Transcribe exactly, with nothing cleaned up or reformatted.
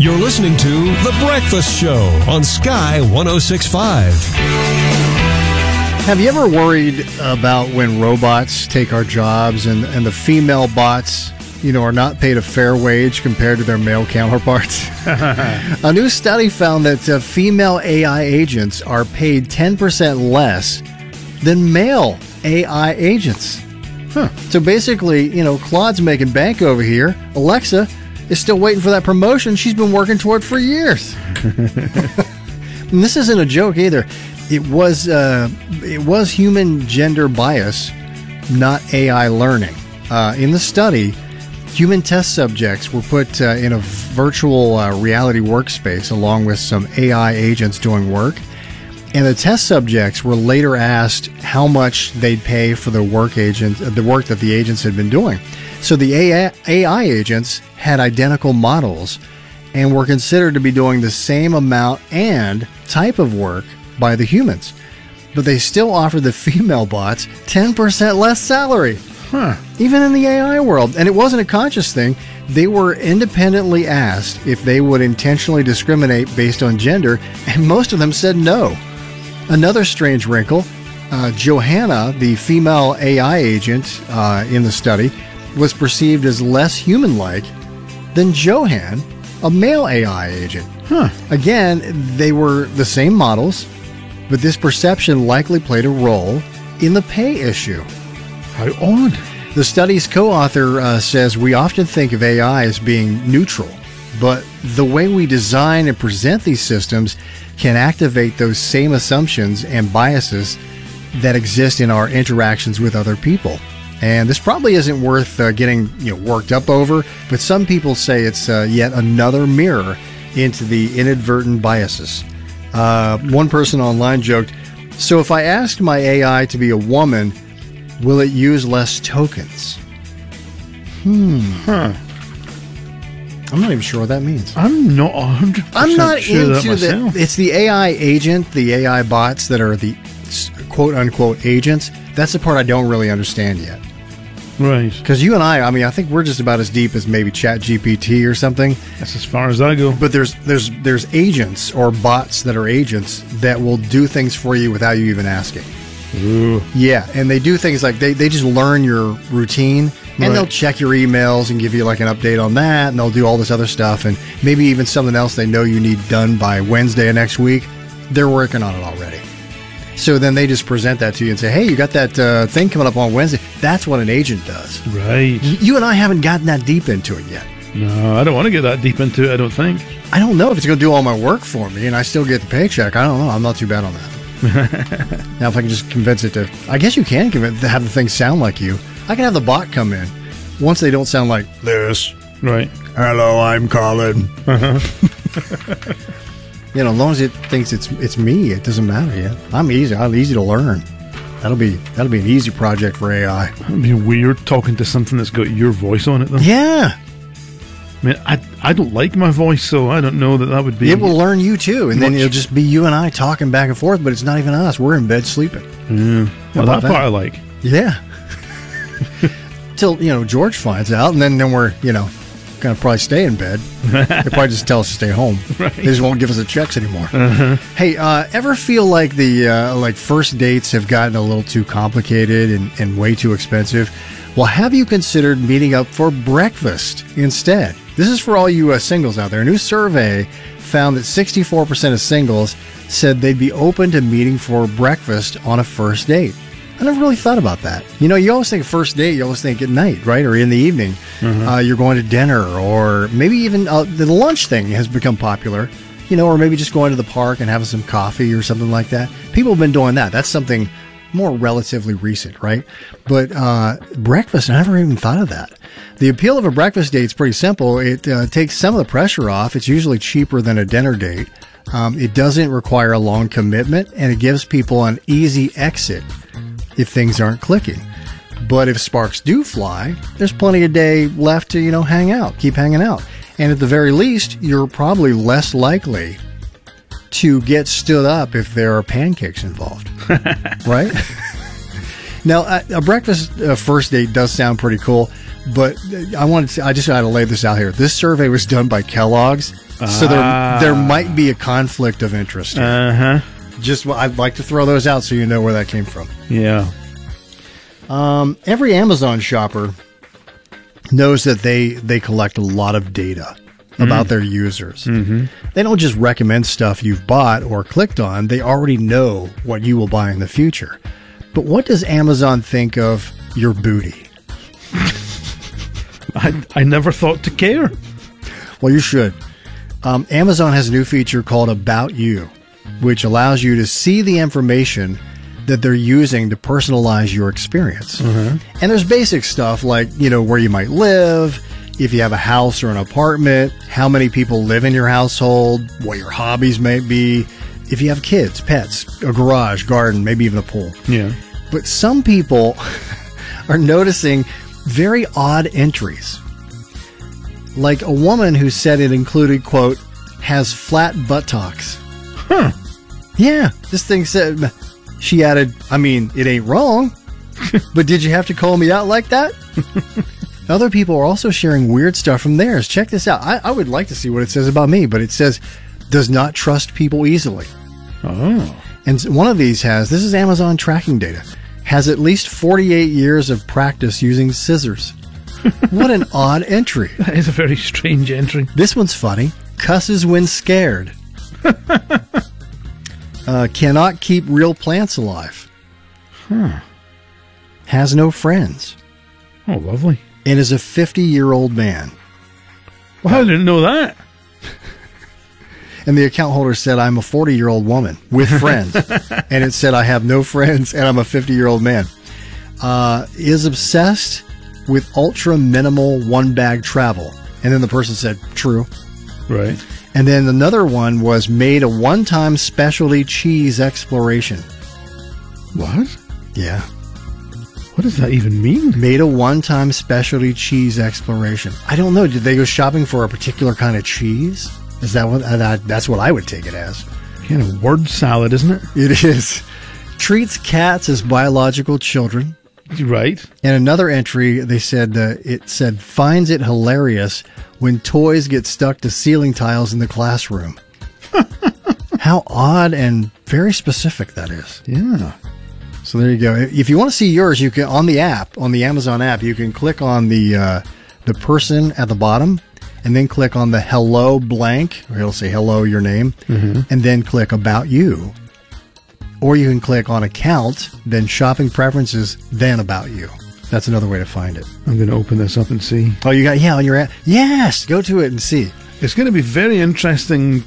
You're listening to The Breakfast Show on Sky one oh six point five. Have you ever worried about when robots take our jobs and, and the female bots, you know, are not paid a fair wage compared to their male counterparts? A new study found that uh, female A I agents are paid ten percent less than male A I agents. Huh. So basically, you know, Claude's making bank over here. Alexa is still waiting for that promotion she's been working toward for years. And this isn't a joke either. It was uh, it was human gender bias, not A I learning. Uh, in the study, human test subjects were put uh, in a virtual uh, reality workspace along with some A I agents doing work. And the test subjects were later asked how much they'd pay for the work agent, the work that the agents had been doing. So the A I agents had identical models and were considered to be doing the same amount and type of work by the humans. But they still offered the female bots ten percent less salary. Huh. Even in the A I world. And it wasn't a conscious thing. They were independently asked if they would intentionally discriminate based on gender, and most of them said no. Another strange wrinkle, uh, Johanna, the female A I agent uh, in the study, was perceived as less human-like than Johan, a male A I agent. Huh. Again, they were the same models, but this perception likely played a role in the pay issue. How odd. The study's co-author uh, says we often think of A I as being neutral, but the way we design and present these systems can activate those same assumptions and biases that exist in our interactions with other people. And this probably isn't worth uh, getting you know worked up over, but some people say it's uh, yet another mirror into the inadvertent biases. Uh, one person online joked, "So if I asked my A I to be a woman, will it use less tokens?" Hmm. Huh. I'm not even sure what that means. I'm not one hundred percent I'm not sure into that myself. the. It's the A I agent, the A I bots that are the quote unquote agents. That's the part I don't really understand yet. Right. Because you and I, I mean, I think we're just about as deep as maybe Chat G P T or something. That's as far as I go. But there's there's there's agents or bots that are agents that will do things for you without you even asking. Ooh. Yeah, and they do things like they, they just learn your routine, and Right. they'll check your emails and give you like an update on that, and they'll do all this other stuff, and maybe even something else they know you need done by Wednesday of next week. They're working on it already. So then they just present that to you and say, hey, you got that uh, thing coming up on Wednesday. That's what an agent does. Right. You and I haven't gotten that deep into it yet. No, I don't want to get that deep into it, I don't think. I don't know if it's going to do all my work for me and I still get the paycheck. I don't know. I'm not too bad on that. Now, if I can just convince it to, I guess you can convince have the thing sound like you. I can have the bot come in. Once they don't sound like this. Right. Hello, I'm Colin. Uh-huh. You know, as long as it thinks it's it's me, it doesn't matter yet. I'm easy. I'm easy to learn. That'll be that'll be an easy project for A I. It'd be weird talking to something that's got your voice on it, though. Yeah. I mean, I, I don't like my voice, so I don't know that that would be... It will learn you, too. And then much- it'll just be you and I talking back and forth, but it's not even us. We're in bed sleeping. Yeah. Well, about that that? part I like. Yeah. Till, you know, George finds out, and then, then we're, you know, going to probably stay in bed. They'll probably just tell us to stay home. Right. They just won't give us the checks anymore. Uh-huh. Hey, uh, ever feel like the uh, like first dates have gotten a little too complicated and, and way too expensive? Well, have you considered meeting up for breakfast instead? This is for all you uh, singles out there. A new survey found that sixty-four percent of singles said they'd be open to meeting for breakfast on a first date. I never really thought about that. You know, you always think first date, you always think at night, right? Or in the evening. Mm-hmm. Uh, you're going to dinner, or maybe even uh, the lunch thing has become popular. You know, or maybe just going to the park and having some coffee or something like that. People have been doing that. That's something more relatively recent, right? But uh, breakfast, I never even thought of that. The appeal of a breakfast date is pretty simple. It uh, takes some of the pressure off. It's usually cheaper than a dinner date. Um, it doesn't require a long commitment, and it gives people an easy exit if things aren't clicking. But if sparks do fly, there's plenty of day left to, you know, hang out, keep hanging out. And at the very least, you're probably less likely to get stood up if there are pancakes involved. Right? Now, a, a breakfast uh, first date does sound pretty cool, but I wanted to, I just got to lay this out here. This survey was done by Kellogg's, so Ah. there there might be a conflict of interest here. Uh huh. Just I'd like to throw those out so you know where that came from. Yeah. Um, every Amazon shopper knows that they they collect a lot of data about their users. Mm-hmm. They don't just recommend stuff you've bought or clicked on. They already know what you will buy in the future. But what does Amazon think of your booty? I I never thought to care. Well, you should. Um, Amazon has a new feature called About You, which allows you to see the information that they're using to personalize your experience. And there's basic stuff like, you know, where you might live, if you have a house or an apartment, how many people live in your household, what your hobbies might be, if you have kids, pets, a garage, garden, maybe even a pool. Yeah. But some people are noticing very odd entries. Like a woman who said it included, quote, has flat buttocks. Huh. Yeah, this thing said, she added, I mean, it ain't wrong, but did you have to call me out like that? Other people are also sharing weird stuff from theirs. Check this out. I, I would like to see what it says about me, but it says, does not trust people easily. Oh. And one of these has, this is Amazon tracking data, has at least forty-eight years of practice using scissors. What an odd entry. That is a very strange entry. This one's funny. Cusses when scared. uh, cannot keep real plants alive. Huh. Has no friends. Oh, lovely. And is a fifty-year-old man. Well, I didn't know that. And the account holder said, I'm a forty-year-old woman with friends. And it said, I have no friends and I'm a fifty-year-old man. Uh, is obsessed with ultra minimal one bag travel. And then the person said, true. Right. And then another one was made a one-time specialty cheese exploration. What? Yeah. What does that even mean? Made a one-time specialty cheese exploration. I don't know. Did they go shopping for a particular kind of cheese? Is that what? Uh, that, that's what I would take it as. Kind of word salad, isn't it? It is. Treats cats as biological children. Right. And another entry, they said, uh, it said, finds it hilarious when toys get stuck to ceiling tiles in the classroom. How odd and very specific that is. Yeah. So there you go. If you want to see yours, you can, on the app, on the Amazon app, you can click on the uh, the person at the bottom and then click on the hello blank, or it'll say hello, your name, mm-hmm. and then click About You. Or you can click on account, then shopping preferences, then About You. That's another way to find it. I'm going to open this up and see. Oh, you got, yeah, on your app. Yes, go to it and see. It's going to be very interesting